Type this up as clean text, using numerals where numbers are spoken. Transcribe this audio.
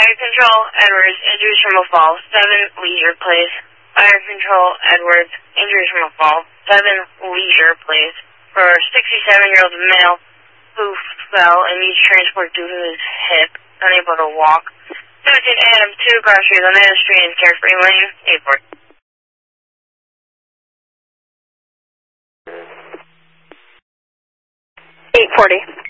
Fire Control, Edwards, injuries from a fall, 7 Leisure, please. Fire Control, Edwards, injuries from a fall, 7 Leisure, please. For a 67-year-old male who fell and needs transport due to his hip, unable to walk. 17 Adam, 2 Cross Street, Atlanta Street, and Carefree Lane, 840. 840.